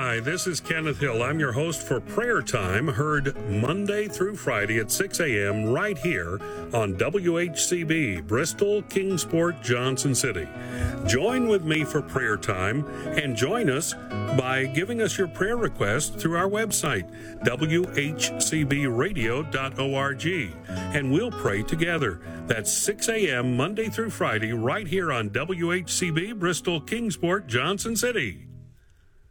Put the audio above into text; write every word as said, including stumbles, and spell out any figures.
Hi, this is Kenneth Hill. I'm your host for Prayer Time, heard Monday through Friday at six a.m. right here on W H C B, Bristol, Kingsport, Johnson City. Join with me for Prayer Time and join us by giving us your prayer request through our website, w h c b radio dot org, and we'll pray together. That's six a.m. Monday through Friday right here on W H C B, Bristol, Kingsport, Johnson City.